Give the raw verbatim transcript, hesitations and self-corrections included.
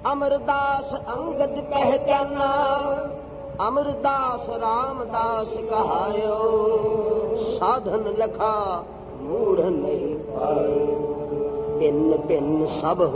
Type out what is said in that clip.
अमरदास अंगद पहचाना, अमरदास रामदास कहायो, साधन लखा मूढ़ नहीं पायो। भिन्न भिन्न सब